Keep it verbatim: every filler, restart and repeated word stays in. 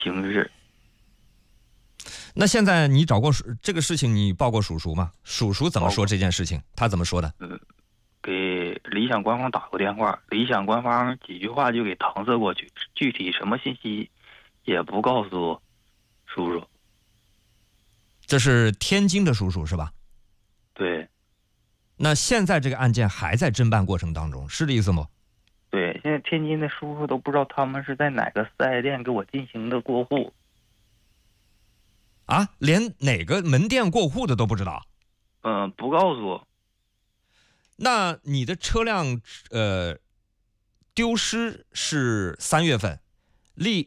行驶。 那现在你找过叔这个事情，你报过叔叔吗？叔叔怎么说这件事情？他怎么说的？ 嗯，给理想官方打过电话，理想官方几句话就给搪塞过去，具体什么信息也不告诉叔叔。 这是天津的叔叔是吧？ 对。 那现在这个案件还在侦办过程当中，是这意思吗？ 对，现在天津的叔叔都不知道他们是在哪个四 S 店给我进行的过户。 啊，连哪个门店过户的都不知道？ 嗯、呃，不告诉。 那你的车辆呃丢失是三月份，立